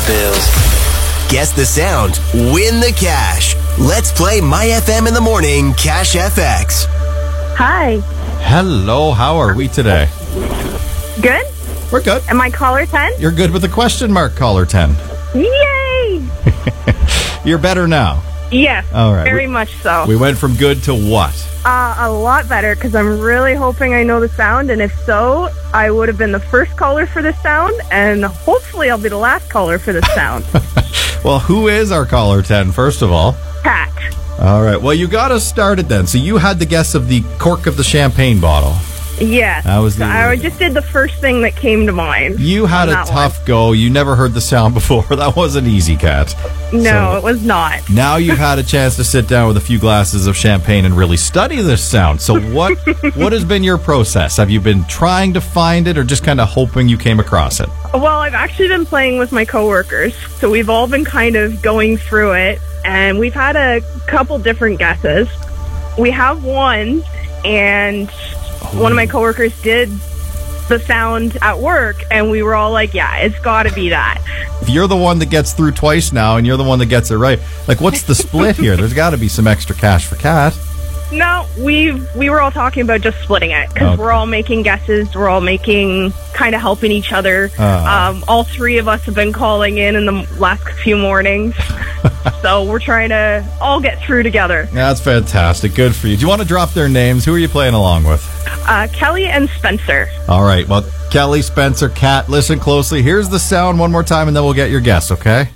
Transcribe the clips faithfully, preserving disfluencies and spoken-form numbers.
bills. Guess the sound, win the cash. Let's play My F M in the Morning Cash F X. Hi. Hello, how are we today? Good? We're good. Am I caller ten? You're good with the question mark, caller ten. Yay! You're better now. Yes, All right. very we, much so. We went from good to what? Uh, a lot better, because I'm really hoping I know the sound, and if so, I would have been the first caller for this sound, and hopefully I'll be the last caller for this sound. Well, who is our caller ten, first of all? Pat. All right. Well, you got us started then. So you had the guess of the cork of the champagne bottle. Yes. That was the I just did the first thing that came to mind. You had a tough one. go. You never heard the sound before. That wasn't easy, Kat. No, so it was not. Now you've had a chance to sit down with a few glasses of champagne and really study this sound. So what what has been your process? Have you been trying to find it or just kind of hoping you came across it? Well, I've actually been playing with my coworkers, so we've all been kind of going through it, and we've had a couple different guesses. We have one, and one of my coworkers did the sound at work, and we were all like, yeah, it's got to be that. If you're the one that gets through twice now, and you're the one that gets it right, like, what's the split here? There's got to be some extra cash for Kat. No, we we were all talking about just splitting it, because Okay. we're all making guesses. We're all making, kind of helping each other. Uh. Um, all three of us have been calling in in the last few mornings. So we're trying to all get through together. That's fantastic. Good for you. Do you want to drop their names? Who are you playing along with? Uh, Kelly and Spencer. All right. Well, Kelly, Spencer, Kat, listen closely. Here's the sound one more time, and then we'll get your guess, okay?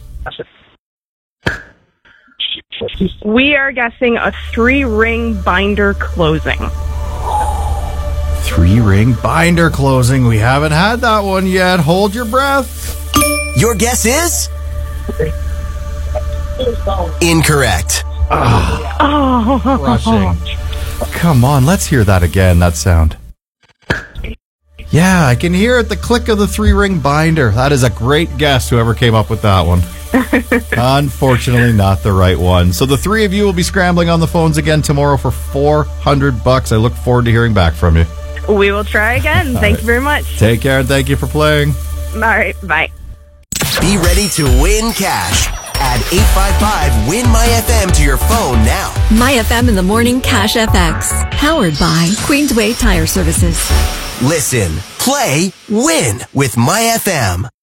We are guessing a three-ring binder closing. Three-ring binder closing. We haven't had that one yet. Hold your breath. Your guess is? Incorrect. Oh, crushing. Come on, let's hear that again, that sound. Yeah, I can hear it, the click of the three-ring binder. That is a great guess, whoever came up with that one. Unfortunately, not the right one. So the three of you will be scrambling on the phones again tomorrow for four hundred bucks. I look forward to hearing back from you. We will try again. Thank right. you very much. Take care, and thank you for playing. All right, bye. Be ready to win cash. Add eight five five, win My F M to your phone now. My F M in the Morning Cash F X. Powered by Queensway Tire Services. Listen, play, win with My F M.